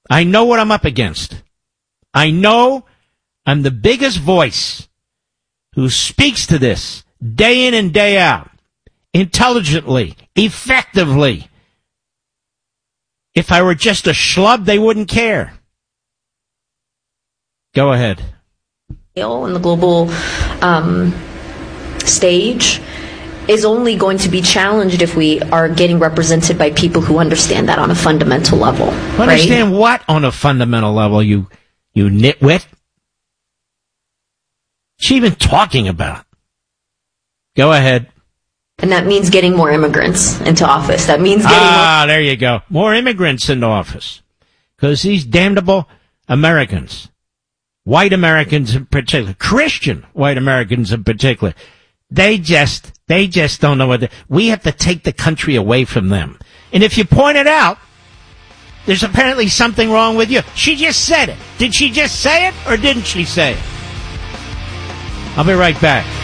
I know what I'm up against. I know I'm the biggest voice who speaks to this day in and day out, intelligently, effectively. If I were just a schlub, they wouldn't care. Go ahead. In the global stage is only going to be challenged if we are getting represented by people who understand that on a fundamental level. Understand right? What on a fundamental level, you nitwit? What's she even talking about? Go ahead. And that means getting more immigrants into office. That means getting there you go. More immigrants into office. Because these damnable Americans, white Americans in particular, Christian white Americans in particular, they just don't know what we have to take the country away from them. And if you point it out, there's apparently something wrong with you. She just said it. Did she just say it or didn't she say it? I'll be right back.